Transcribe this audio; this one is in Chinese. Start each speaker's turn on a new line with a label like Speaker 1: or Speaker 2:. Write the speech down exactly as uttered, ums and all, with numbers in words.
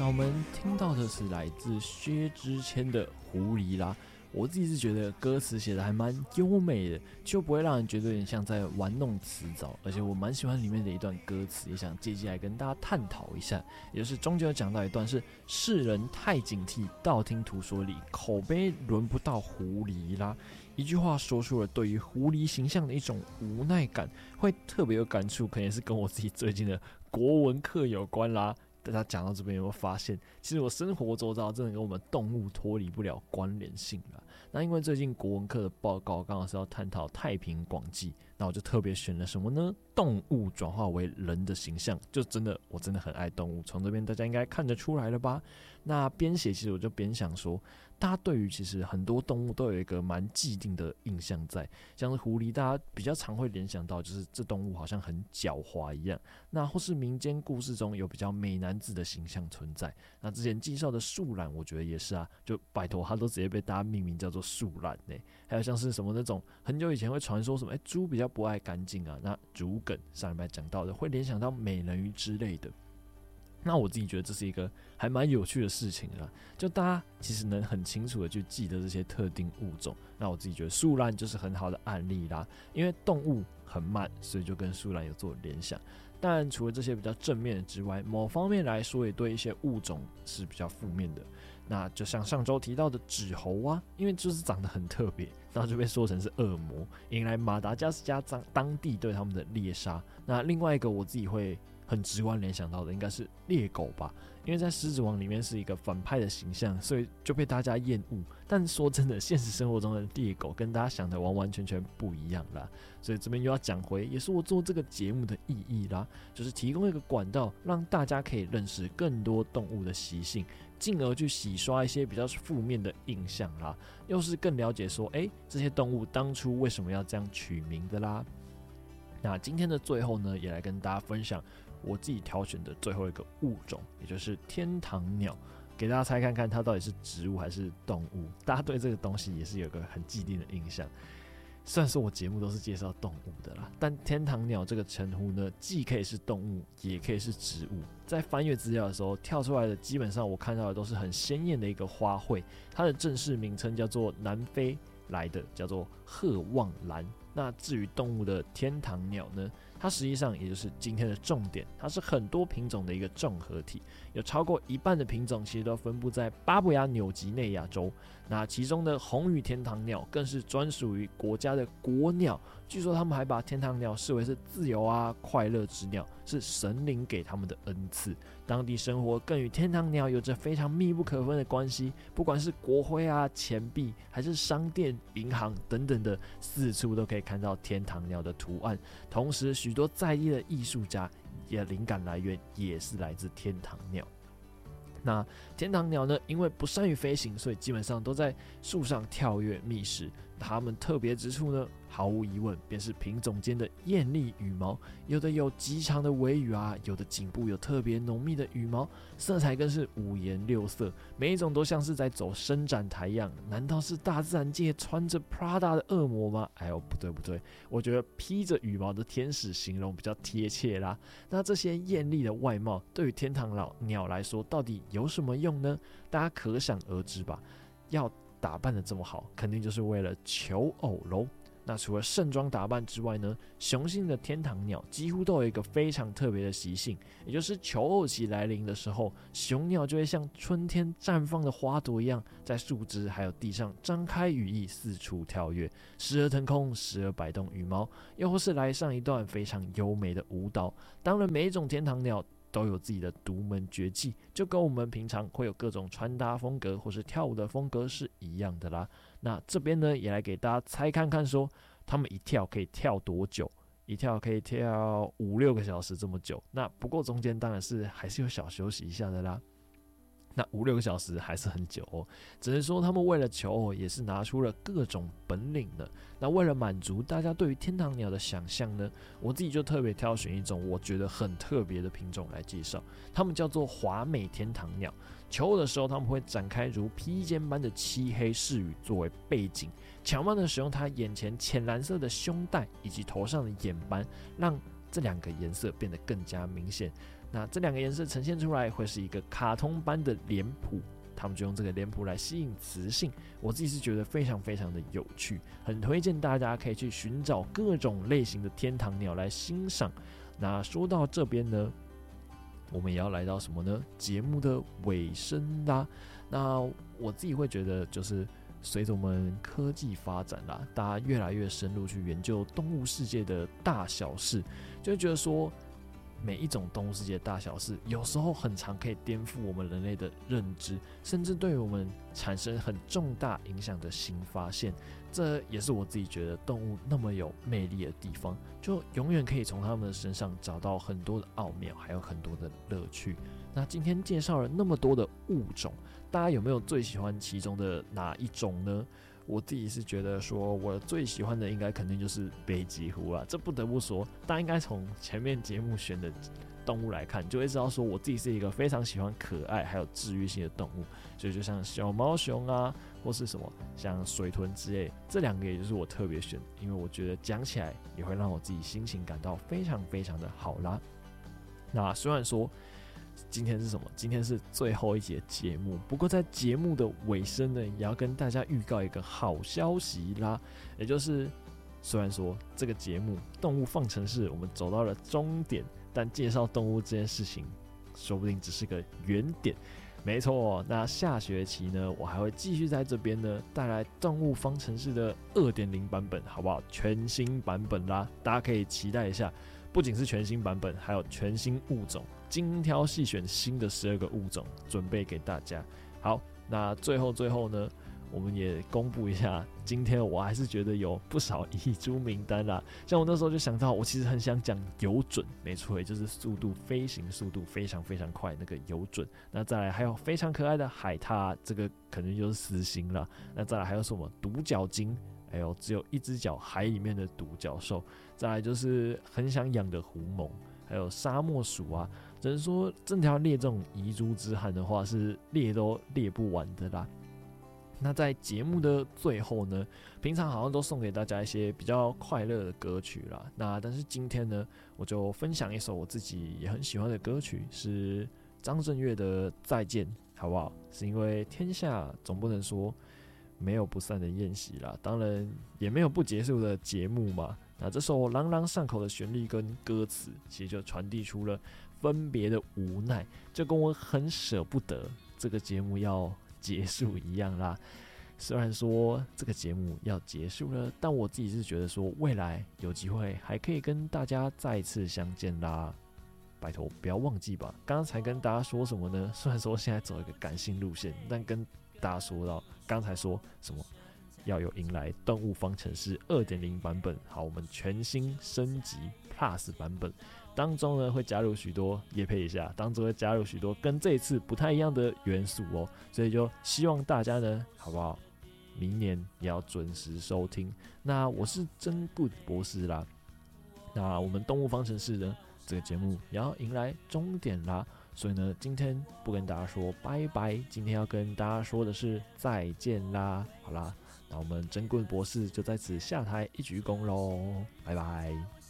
Speaker 1: 那我们听到的是来自薛之谦的《狐狸》啦。我自己是觉得歌词写的还蛮优美的，就不会让人觉得有点像在玩弄词藻，而且我蛮喜欢里面的一段歌词，也想借机来跟大家探讨一下。也就是中间有讲到一段是世人太警惕，道听途说里，口碑轮不到狐狸啦。一句话说出了对于狐狸形象的一种无奈感，会特别有感触，可能也是跟我自己最近的国文课有关啦。大家讲到这边有没有发现，其实我生活周遭真的跟我们动物脱离不了关联性啦。那因为最近国文课的报告刚好是要探讨太平广记，那我就特别选了什么呢？动物转化为人的形象，就真的我真的很爱动物，从这边大家应该看得出来了吧？那边写其实我就边想说，大家对于其实很多动物都有一个蛮既定的印象在，像是狐狸，大家比较常会联想到就是这动物好像很狡猾一样，那或是民间故事中有比较美男子的形象存在。那之前介绍的树懒，我觉得也是啊，就拜托它都直接被大家命名叫做树懒呢。还有像是什么那种很久以前会传说什么，哎、欸，猪比较不爱干净啊，那竹梗上礼拜讲到的会联想到美人鱼之类的。那我自己觉得这是一个还蛮有趣的事情啦，就大家其实能很清楚的去记得这些特定物种。那我自己觉得树懒就是很好的案例啦，因为动物很慢，所以就跟树懒有做联想。当然，除了这些比较正面的之外，某方面来说也对一些物种是比较负面的。那就像上周提到的纸猴啊，因为就是长得很特别，然后就被说成是恶魔，引来马达加斯加当地对他们的猎杀。那另外一个我自己会很直观联想到的应该是猎狗吧，因为在狮子王里面是一个反派的形象，所以就被大家厌恶。但说真的，现实生活中的猎狗跟大家想的完完全全不一样啦，所以这边又要讲回，也是我做这个节目的意义啦，就是提供一个管道，让大家可以认识更多动物的习性，进而去洗刷一些比较负面的印象啦，又是更了解说，哎，这些动物当初为什么要这样取名的啦。那今天的最后呢，也来跟大家分享我自己挑选的最后一个物种，也就是天堂鸟，给大家猜看看它到底是植物还是动物。大家对这个东西也是有个很既定的印象。虽然说我节目都是介绍动物的啦，但天堂鸟这个称呼呢，既可以是动物，也可以是植物。在翻阅资料的时候，跳出来的基本上我看到的都是很鲜艳的一个花卉，它的正式名称叫做南非来的，叫做褐望兰。那至于动物的天堂鸟呢，它实际上也就是今天的重点，它是很多品种的一个综合体，有超过一半的品种其实都分布在巴布亚纽几内亚州。那其中的红羽天堂鸟更是专属于国家的国鸟，据说他们还把天堂鸟视为是自由啊、快乐之鸟，是神灵给他们的恩赐。当地生活更与天堂鸟有着非常密不可分的关系，不管是国徽啊、钱币，还是商店、银行等等的，四处都可以看到天堂鸟的图案。同时，许多在地的艺术家也灵感来源也是来自天堂鸟。那天堂鸟呢，因为不善于飞行，所以基本上都在树上跳跃觅食。它们特别之处呢，毫无疑问便是品种间的艳丽羽毛，有的有极长的尾羽啊，有的颈部有特别浓密的羽毛，色彩更是五颜六色，每一种都像是在走伸展台一样。难道是大自然界穿着 Prada 的恶魔吗？哎呦，不对不对，我觉得披着羽毛的天使形容比较贴切啦。那这些艳丽的外貌对于天堂鸟来说到底有什么用呢？大家可想而知吧，要打扮得这么好，肯定就是为了求偶咯。那除了盛装打扮之外呢，雄性的天堂鸟几乎都有一个非常特别的习性，也就是求偶期来临的时候，雄鸟就会像春天绽放的花朵一样，在树枝还有地上张开羽翼，四处跳跃，时而腾空，时而摆动羽毛，又或是来上一段非常优美的舞蹈。当然，每一种天堂鸟都有自己的独门绝技，就跟我们平常会有各种穿搭风格或是跳舞的风格是一样的啦。那这边呢，也来给大家猜看看说，他们一跳可以跳多久？一跳可以跳五六个小时这么久。那不过中间当然是还是有小休息一下的啦。那五六个小时还是很久哦，只能说他们为了求偶也是拿出了各种本领的。那为了满足大家对于天堂鸟的想象呢，我自己就特别挑选一种我觉得很特别的品种来介绍，它们叫做华美天堂鸟。求偶的时候，他们会展开如披肩般的漆黑饰羽作为背景，巧妙的使用它眼前浅蓝色的胸带以及头上的眼斑，让这两个颜色变得更加明显。 那这两个颜色呈现出来会是一个卡通般的脸谱，他们就用这个脸谱来吸引雌性，我自己是觉得非常非常的有趣，很推荐大家可以去寻找各种类型的天堂鸟来欣赏。那说到这边呢，我们也要来到什么呢？节目的尾声啦。那我自己会觉得，就是随着我们科技发展啦，大家越来越深入去研究动物世界的大小事，就会觉得说，每一种动物世界的大小事，有时候很常可以颠覆我们人类的认知，甚至对我们产生很重大影响的新发现。这也是我自己觉得动物那么有魅力的地方，就永远可以从他们的身上找到很多的奥妙，还有很多的乐趣。那今天介绍了那么多的物种，大家有没有最喜欢其中的哪一种呢？我自己是觉得说，我最喜欢的应该肯定就是北极狐啊，这不得不说，大家应该从前面节目选的动物来看，就会知道说我自己是一个非常喜欢可爱还有治愈性的动物，所以就像小毛熊啊，或是什么像水豚之类，这两个也就是我特别选，因为我觉得讲起来也会让我自己心情感到非常非常的好啦。那虽然说今天是什么？今天是最后一节节目。不过在节目的尾声呢，也要跟大家预告一个好消息啦，也就是虽然说这个节目《动物方程式》我们走到了终点，但介绍动物这件事情，说不定只是个原点。没错，那下学期呢，我还会继续在这边呢带来《动物方程式》的 二点零 版本，好不好？全新版本啦，大家可以期待一下。不仅是全新版本，还有全新物种，精挑细选新的十二个物种，准备给大家。好，那最后最后呢，我们也公布一下，今天我还是觉得有不少遗珠名单啦。像我那时候就想到，我其实很想讲游隼，没错，也就是速度飞行速度非常非常快那个游隼。那再来还有非常可爱的海獭，这个可能就是私心啦。那再来还有什么独角鲸？还有只有一只脚海里面的独角兽，再来就是很想养的狐獴，还有沙漠鼠啊，只能说真的要列这种遗珠之憾的话，是列都列不完的啦。那在节目的最后呢，平常好像都送给大家一些比较快乐的歌曲啦。那但是今天呢，我就分享一首我自己也很喜欢的歌曲，是张震岳的《再见》，好不好？是因为天下总不能说没有不散的宴席啦，当然也没有不结束的节目嘛。那这首朗朗上口的旋律跟歌词，其实就传递出了分别的无奈，就跟我很舍不得这个节目要结束一样啦。虽然说这个节目要结束了，但我自己是觉得说，未来有机会还可以跟大家再次相见啦。拜托不要忘记吧，刚刚才跟大家说什么呢？虽然说现在走一个感性路线，但跟大家说到刚才说什么要有迎来动物方程式 二点零 版本，好，我们全新升级 Plus 版本当中呢，会加入许多业配一下，当中会加入许多跟这一次不太一样的元素哦，所以就希望大家呢，好不好？明年也要准时收听。那我是真 good 博士啦，那我们动物方程式呢，这个节目也要迎来终点啦。所以呢，今天不跟大家说拜拜，今天要跟大家说的是再见啦。好啦，那我们珍棍博士就在此下台一鞠躬喽，拜拜。